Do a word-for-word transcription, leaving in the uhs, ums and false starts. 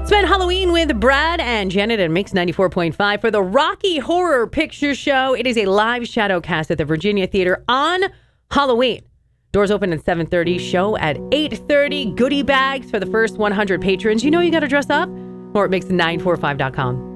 Spend Halloween with Brad and Janet at Mix ninety-four point five for the Rocky Horror Picture Show. It is a live shadow cast at the Virginia Theater on Halloween. Doors open at seven thirty, show at eight thirty. Goodie bags for the first one hundred patrons. You know you got to dress up. More at mix nine four five dot com.